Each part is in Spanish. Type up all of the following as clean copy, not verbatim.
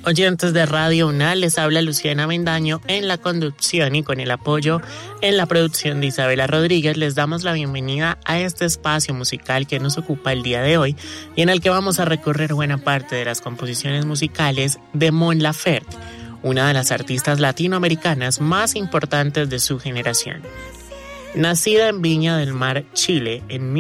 Oyentes de Radio UNAL, les habla Luciana Bendaño en la conducción y con el apoyo en la producción de Isabela Rodríguez. Les damos la bienvenida a este espacio musical que nos ocupa el día de hoy y en el que vamos a recorrer buena parte de las composiciones musicales de Mon Laferte, una de las artistas latinoamericanas más importantes de su generación. Nacida en Viña del Mar, Chile, en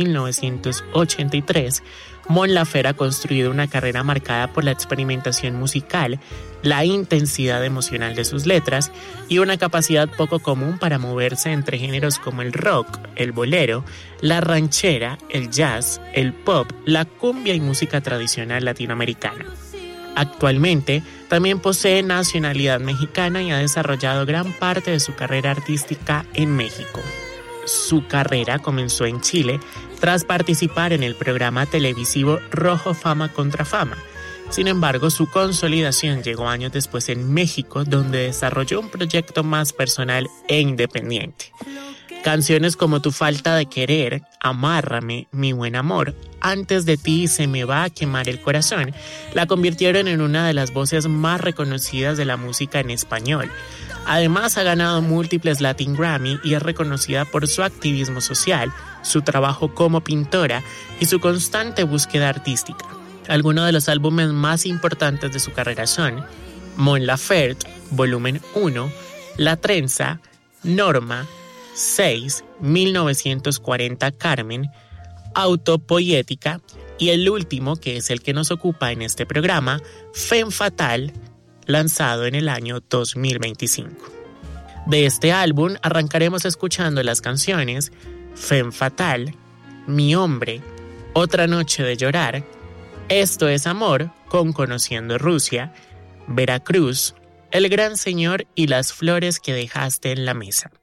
1983, Mon Laferte ha construido una carrera marcada por la experimentación musical, la intensidad emocional de sus letras y una capacidad poco común para moverse entre géneros como el rock, el bolero, la ranchera, el jazz, el pop, la cumbia y música tradicional latinoamericana. Actualmente, también posee nacionalidad mexicana y ha desarrollado gran parte de su carrera artística en México. Su carrera comenzó en Chile tras participar en el programa televisivo Rojo Fama contra Fama. Sin embargo, su consolidación llegó años después en México, donde desarrolló un proyecto más personal e independiente. Canciones como Tu falta de querer, Amárrame, Mi buen amor, Antes de ti se me va a quemar el corazón, la convirtieron en una de las voces más reconocidas de la música en español. Además, ha ganado múltiples Latin Grammy y es reconocida por su activismo social, su trabajo como pintora y su constante búsqueda artística. Algunos de los álbumes más importantes de su carrera son Mon Laferte, Volumen 1, La Trenza, Norma, 6, 1940 Carmen, Autopoética y el último, que es el que nos ocupa en este programa, Femme Fatale, lanzado en el año 2025. De este álbum arrancaremos escuchando las canciones Femme Fatale, Mi hombre, Otra noche de llorar, Esto es amor con Conociendo Rusia, Veracruz, El gran señor y Las flores que dejaste en la mesa.